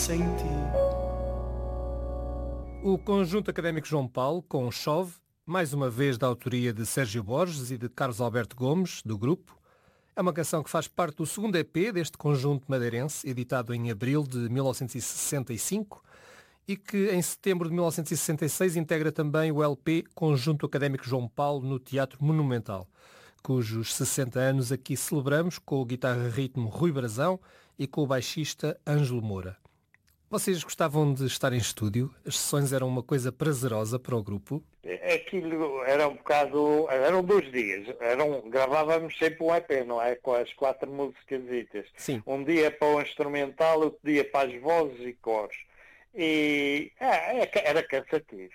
Sem ti. O Conjunto Académico João Paulo, com Chove, mais uma vez da autoria de Sérgio Borges e de Carlos Alberto Gomes, do grupo. É uma canção que faz parte do segundo EP deste conjunto madeirense, editado em abril de 1965, e que em setembro de 1966 integra também o LP Conjunto Académico João Paulo no Teatro Monumental, cujos 60 anos aqui celebramos com o guitarra-ritmo Rui Brazão e com o baixista Ângelo Moura. Vocês gostavam de estar em estúdio? As sessões eram uma coisa prazerosa para o grupo? Aquilo era um bocado... Eram 2 dias. Gravávamos sempre um EP, não é? Com as 4 músicas. Sim. Um dia para o instrumental, outro dia para as vozes e coros. E era cansativo.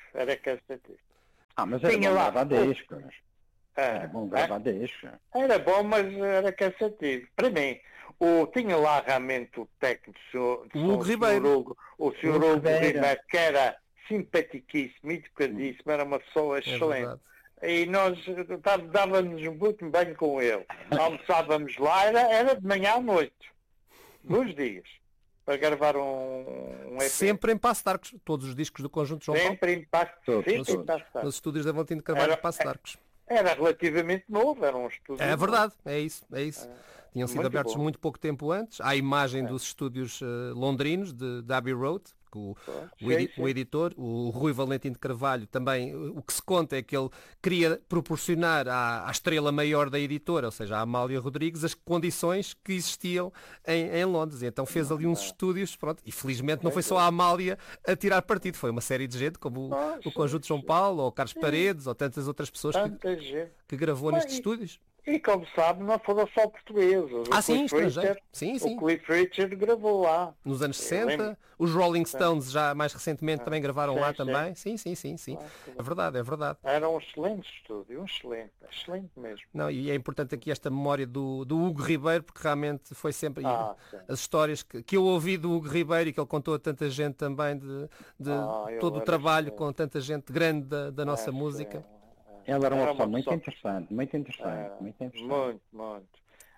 Mas era Tinha bom lá- gravar discos. Era bom gravar discos. Era bom, mas era cansativo. Para mim, tinha lá realmente o técnico, O Hugo Ribeiro. O Sr. Hugo Hugo Ribeiro. Ribeiro, que era simpaticíssimo, educadíssimo, era uma pessoa excelente. verdade. E nós dávamos muito bem com ele. Almoçávamos lá, era de manhã à noite. 2 dias. Para gravar um EP. Sempre em Passo de Arcos. Todos os discos do Conjunto João Paulo. Sempre em Passo. Todos, Sempre em todos. Passo de Arcos. Nos estúdios da Valentim de Carvalho de Passo de Arcos. Era relativamente novo, era um estúdio. É verdade, é isso. Tinham sido Muito abertos bom. muito pouco tempo antes. Há a imagem dos estúdios londrinos de Abbey Road, que o editor, o Rui Valentim de Carvalho, também o que se conta é que ele queria proporcionar à estrela maior da editora, ou seja, à Amália Rodrigues, as condições que existiam em Londres. E então fez ali uns estúdios, pronto, e felizmente não foi só a Amália a tirar partido, foi uma série de gente, como o Conjunto de João Paulo, ou Carlos Paredes, ou tantas outras pessoas Tanta gente. que gravou nestes estúdios. E como sabe, não foram só portugueses. Sim, Cliff estrangeiro. Richard- Sim, sim. O Cliff Richard gravou lá. Nos anos Eu 60, lembro. os Rolling Stones já mais recentemente também gravaram sim, lá sim. também. Sim. É verdade, é verdade. Era um excelente estúdio, excelente mesmo. Não, e é importante aqui esta memória do Hugo Ribeiro, porque realmente foi sempre Sim. as histórias que eu ouvi do Hugo Ribeiro e que ele contou a tanta gente também de ele todo o era trabalho excelente. com tanta gente grande da nossa Sim. música. Ele era uma Era pessoa uma muito pessoa- interessante, muito interessante, muito interessante. Muito.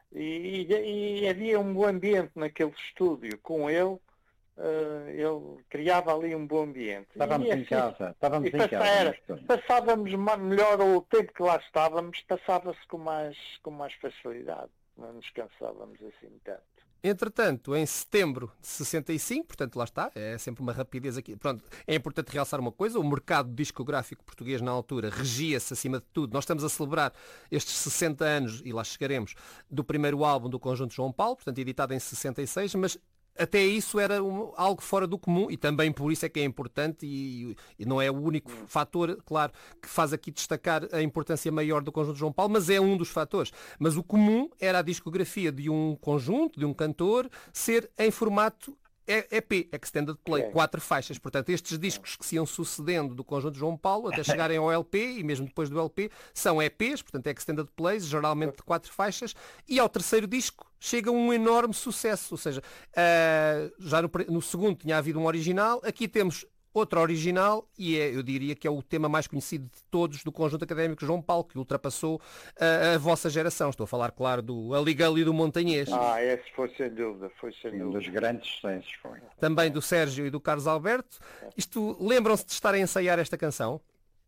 E havia um bom ambiente naquele estúdio. Com ele, ele criava ali um bom ambiente. Estávamos E em casa, estávamos E em casa. no estúdio. passávamos melhor o tempo que lá estávamos, passava-se com mais facilidade. Não nos cansávamos assim tanto. Entretanto, em setembro de 65, portanto lá está, é sempre uma rapidez aqui. Pronto, é importante realçar uma coisa, o mercado discográfico português na altura regia-se acima de tudo. Nós estamos a celebrar estes 60 anos, e lá chegaremos, do primeiro álbum do Conjunto João Paulo, portanto editado em 66, mas até isso era algo fora do comum e também por isso é que é importante e não é o único fator, claro, que faz aqui destacar a importância maior do Conjunto João Paulo, mas é um dos fatores. Mas o comum era a discografia de um conjunto, de um cantor, ser em formato EP, Extended Play, Sim. 4 faixas. Portanto, estes discos que se iam sucedendo do Conjunto João Paulo até chegarem ao LP e mesmo depois do LP são EPs, portanto Extended Plays, geralmente de 4 faixas, e ao terceiro disco chega um enorme sucesso. Ou seja, já no segundo tinha havido um original, aqui temos outro original e eu diria que é o tema mais conhecido de todos do Conjunto Académico João Paulo, que ultrapassou a vossa geração. Estou a falar, claro, do Aligali e do Montanhês. Esse foi sem dúvida, Um dos grandes sucessos foi. Também do Sérgio e do Carlos Alberto. Isto, lembram-se de estar a ensaiar esta canção?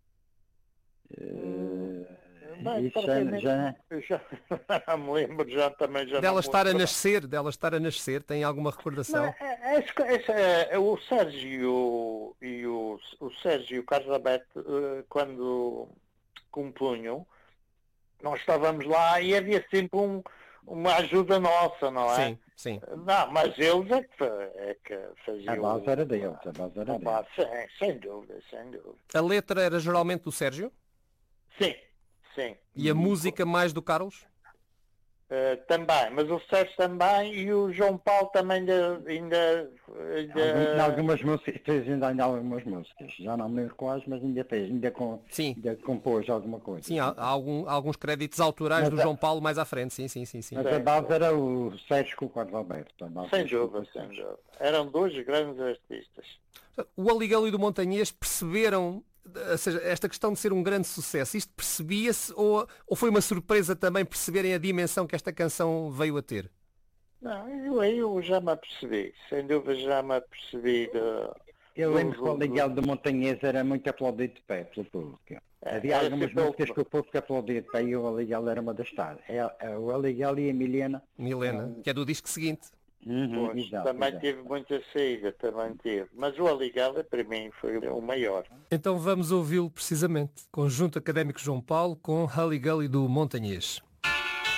Isso já... Eu já não me lembro, também já Dela não estar a vou nascer, tem alguma recordação? O Sérgio o Sérgio e o Carlos Alberto, quando compunham, nós estávamos lá e havia sempre uma ajuda nossa, não é? Sim. Não, mas eles é que faziam... A base era deles, Sem dúvida. A letra era geralmente do Sérgio? Sim. E a música mais do Carlos? Também, mas o Sérgio também e o João Paulo também ainda Algumas músicas, fez ainda algumas músicas. Já não me lembro quais, mas ainda fez, ainda compôs alguma coisa. Sim, há alguns créditos autorais do João Paulo mais à frente, sim. Mas a base era o Sérgio com o Carlos Alberto. Sem dúvida. Eram 2 grandes artistas. O Aligali e do Montanhês perceberam, ou seja, esta questão de ser um grande sucesso, isto percebia-se ou foi uma surpresa também perceberem a dimensão que esta canção veio a ter? Não, eu já me apercebi, sem dúvida já me apercebi Eu lembro que o Legal do Montanhês era muito aplaudido de pé pelo público. Havia algumas músicas que o público aplaudia de pé e o Legal era uma das tais. O Legal e a Milena. Que é do disco seguinte. Também teve muita saída, também teve. Mas o Aligala, para mim, foi o maior. Então vamos ouvi-lo precisamente. Conjunto Académico João Paulo com Hully Gully do Montanhês.